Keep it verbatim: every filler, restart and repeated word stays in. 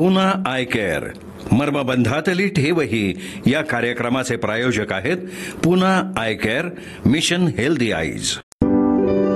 पुन्हा I care मर्मबंधातली ठेवही या कार्यक्रमाचे प्रायोजक आहेत पुन्हा I care mission healthy eyes.